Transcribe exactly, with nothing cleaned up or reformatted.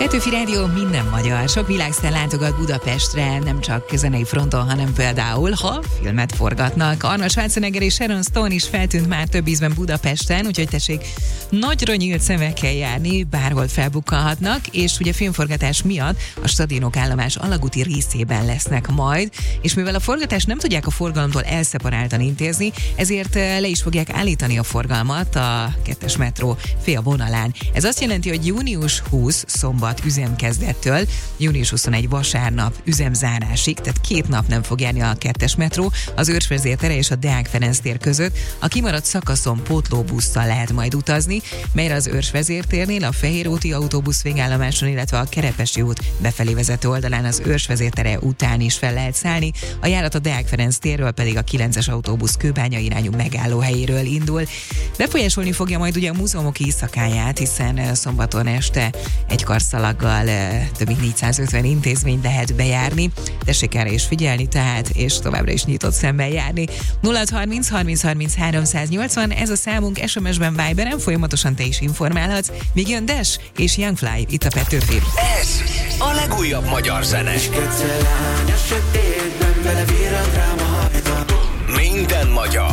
Petőfi Rádió, minden magyar. Sok világsztár látogat Budapestre, nem csak zenei fronton, hanem például, ha filmet forgatnak. Arnold Schwarzenegger és Sharon Stone is feltűnt már több ízben Budapesten, úgyhogy tessék nagyra nyílt szemekkel járni, bárhol felbukkanhatnak, és ugye filmforgatás miatt a stadionok állomás alagúti részében lesznek majd, és mivel a forgatást nem tudják a forgalomtól elszeparáltan intézni, ezért le is fogják állítani a forgalmat a kettes metró félvonalán. Ez azt jelenti, hogy június huszadika szombat üzemkezdettől június huszonegyedike vasárnap üzemzárásig, tehát két nap nem fog járni a kettes metró az Őrsvezér tere és a Deák Ferenc tér között. A kimaradt szakaszon pótlóbusszal lehet majd utazni, melyre az Őrsvezér térnél, a Fehér úti autóbusz végállomáson, illetve a Kerepesi út befelé vezető oldalán az Őrsvezér tere után is fel lehet szállni. A járat a Deák Ferenc térről pedig a kilences autóbusz Kőbánya irányú megállóhelyéről indul. Befolyásolni fogja majd ugye a múzeumok éjszakáját, hiszen szombaton este egy karszalaggal több mint négyszázötven intézményt lehet bejárni. Tessék erre is figyelni tehát, és továbbra is nyitott szemben járni. nulla harminc harminc harminc háromszáznyolcvan, ez a számunk, es em es-ben, Viberen, folyamatosan te is informálhatsz. Még jön Dash és Young Fly, itt a Petőfi. Ez a legújabb magyar zene. Minden magyar.